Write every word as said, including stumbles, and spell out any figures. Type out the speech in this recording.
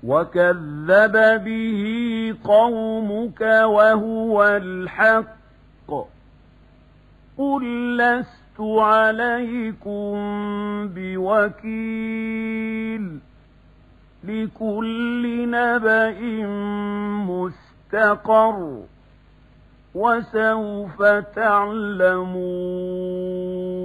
وكذب به قومك وهو الحق قل لست عليكم بوكيل لكل نبأ مستقر وسوف تعلمون.